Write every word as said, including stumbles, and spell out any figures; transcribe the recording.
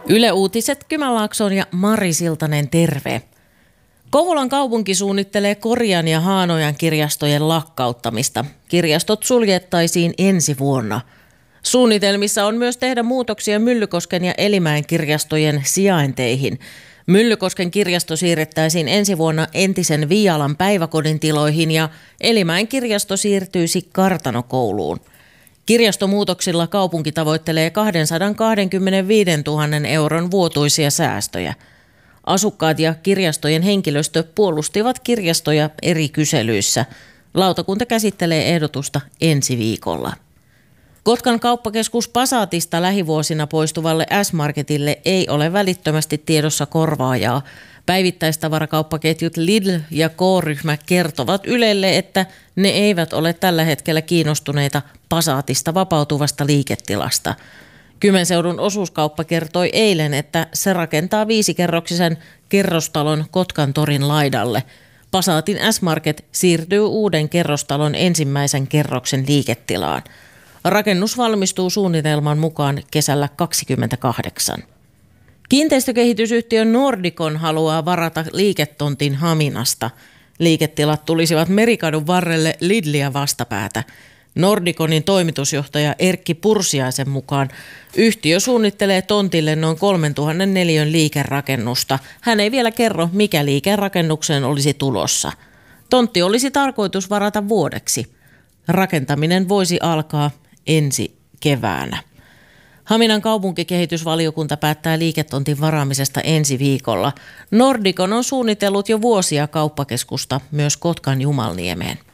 Yle Uutiset, Kymenlaakson ja Mari Siltanen, terve. Kouvolan kaupunki suunnittelee Korian ja Haanojan kirjastojen lakkauttamista. Kirjastot suljettaisiin ensi vuonna. Suunnitelmissa on myös tehdä muutoksia Myllykosken ja Elimäen kirjastojen sijainteihin. Myllykosken kirjasto siirrettäisiin ensi vuonna entisen Viialan päiväkodin tiloihin ja Elimäen kirjasto siirtyisi Kartanokouluun. Kirjastomuutoksilla kaupunki tavoittelee kaksisataakaksikymmentäviisituhatta euron vuotuisia säästöjä. Asukkaat ja kirjastojen henkilöstö puolustivat kirjastoja eri kyselyissä. Lautakunta käsittelee ehdotusta ensi viikolla. Kotkan kauppakeskus Passatista lähivuosina poistuvalle S-Marketille ei ole välittömästi tiedossa korvaajaa. Päivittäistavarakauppaketjut Lidl ja K-ryhmä kertovat Ylelle, että ne eivät ole tällä hetkellä kiinnostuneita Passatista vapautuvasta liiketilasta. Kymenseudun osuuskauppa kertoi eilen, että se rakentaa viisikerroksisen kerrostalon Kotkan torin laidalle. Passatin S-Market siirtyy uuden kerrostalon ensimmäisen kerroksen liiketilaan. Rakennus valmistuu suunnitelman mukaan kesällä kaksikymmentäkahdeksan. Kiinteistökehitysyhtiö Nordicon haluaa varata liiketontin Haminasta. Liiketilat tulisivat Merikadun varrelle Lidliä vastapäätä. Nordiconin toimitusjohtaja Erkki Pursiaisen mukaan yhtiö suunnittelee tontille noin kolmetuhatta neliön liikerakennusta. Hän ei vielä kerro, mikä liikerakennukseen olisi tulossa. Tontti olisi tarkoitus varata vuodeksi. Rakentaminen voisi alkaa ensi keväänä. Haminan kaupunkikehitysvaliokunta päättää liiketontin varaamisesta ensi viikolla. Nordicon on suunnitellut jo vuosia kauppakeskusta myös Kotkan Jumalniemeen.